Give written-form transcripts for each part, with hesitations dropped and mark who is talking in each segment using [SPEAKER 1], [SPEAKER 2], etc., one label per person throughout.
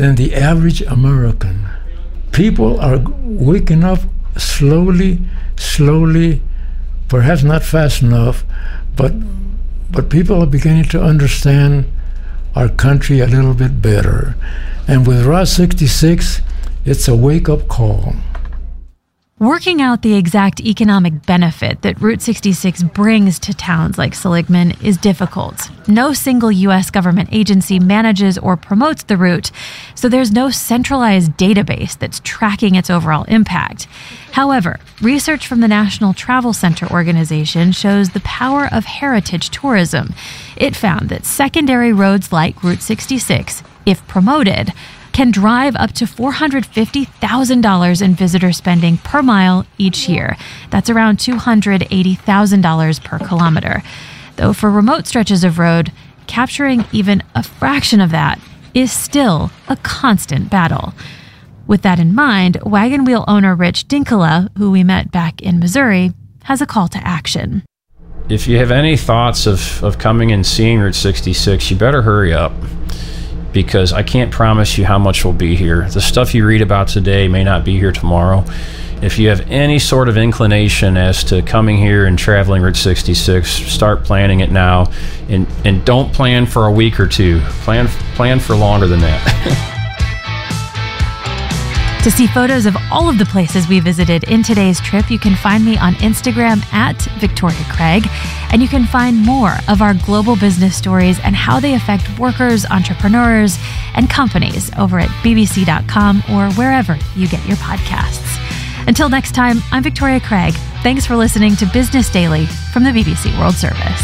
[SPEAKER 1] than the average American. People are waking up slowly, perhaps not fast enough, but people are beginning to understand our country a little bit better. And with Route 66, it's a wake-up call.
[SPEAKER 2] Working out the exact economic benefit that Route 66 brings to towns like Seligman is difficult. No single U.S. government agency manages or promotes the route, so there's no centralized database that's tracking its overall impact. However, research from the National Travel Center organization shows the power of heritage tourism. It found that secondary roads like Route 66, if promoted, can drive up to $450,000 in visitor spending per mile each year. That's around $280,000 per kilometer. Though for remote stretches of road, capturing even a fraction of that is still a constant battle. With that in mind, wagon wheel owner Rich Dinkala, who we met back in Missouri, has a call to action.
[SPEAKER 3] If you have any thoughts of coming and seeing Route 66, you better hurry up, because I can't promise you how much will be here. The stuff you read about today may not be here tomorrow. If you have any sort of inclination as to coming here and traveling Route 66, start planning it now, and don't plan for a week or two. Plan for longer than that.
[SPEAKER 2] To see photos of all of the places we visited in today's trip, you can find me on Instagram at Victoria Craig, and you can find more of our global business stories and how they affect workers, entrepreneurs, and companies over at bbc.com or wherever you get your podcasts. Until next time, I'm Victoria Craig. Thanks for listening to Business Daily from the BBC World Service.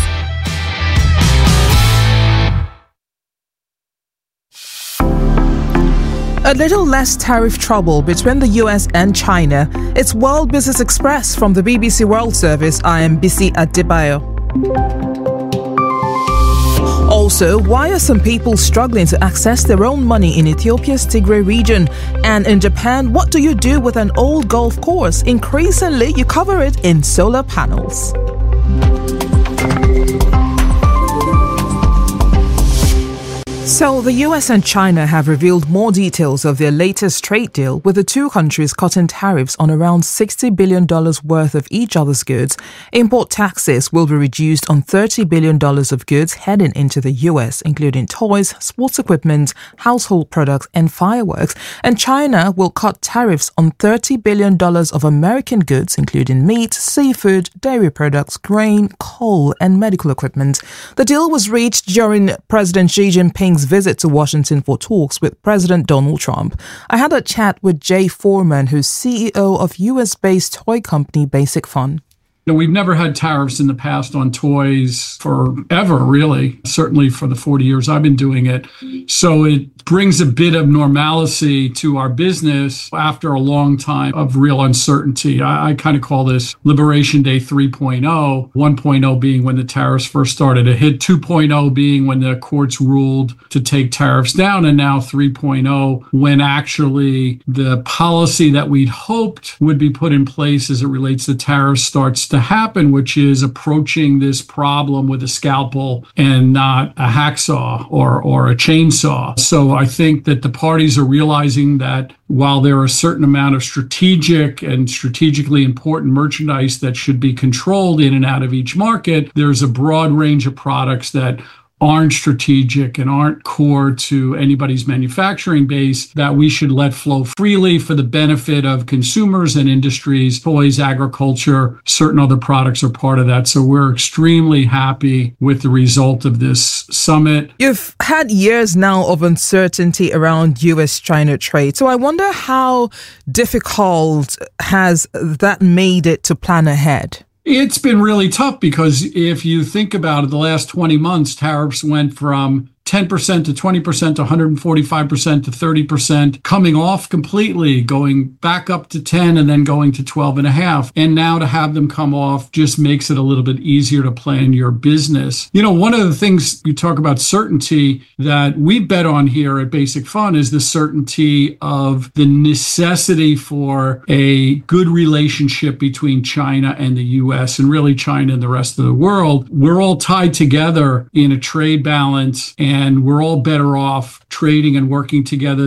[SPEAKER 4] A little less tariff trouble between the US and China. It's World Business Express from the BBC World Service. I am Bisi Adebayo. Also, why are some people struggling to access their own money in Ethiopia's Tigray region? And in Japan, what do you do with an old golf course? Increasingly, you cover it in solar panels. So, the US and China have revealed more details of their latest trade deal, with the two countries cutting tariffs on around $60 billion worth of each other's goods. Import taxes will be reduced on $30 billion of goods heading into the US, including toys, sports equipment, household products, and fireworks. And China will cut tariffs on $30 billion of American goods, including meat, seafood, dairy products, grain, coal, and medical equipment. The deal was reached during President Xi Jinping's visit to Washington for talks with President Donald Trump. I had a chat with Jay Foreman, who's CEO of US-based toy company Basic Fun.
[SPEAKER 5] We've never had tariffs in the past on toys forever, really, certainly for the 40 years I've been doing it. So it brings a bit of normalcy to our business after a long time of real uncertainty. I kind of call this Liberation Day 3.0, 1.0 being when the tariffs first started to hit, 2.0 being when the courts ruled to take tariffs down, and now 3.0 when actually the policy that we'd hoped would be put in place as it relates to tariffs starts to happen, which is approaching this problem with a scalpel and not a hacksaw or a chainsaw. So I think that the parties are realizing that while there are a certain amount of strategic and strategically important merchandise that should be controlled in and out of each market, there's a broad range of products that aren't strategic and aren't core to anybody's manufacturing base that we should let flow freely for the benefit of consumers and industries. Toys, agriculture, certain other products are part of that. So we're extremely happy with the result of this summit.
[SPEAKER 4] You've had years now of uncertainty around US-China trade. So I wonder how difficult has that made it to plan ahead?
[SPEAKER 5] It's been really tough because if you think about it, the last 20 months, tariffs went from 10% to 20% to 145% to 30%, coming off completely, going back up to 10 and then going to 12.5. And now to have them come off just makes it a little bit easier to plan your business. You know, one of the things you talk about certainty that we bet on here at Basic Fun is the certainty of the necessity for a good relationship between China and the US, and really China and the rest of the world. We're all tied together in a trade balance, and we're all better off trading and working together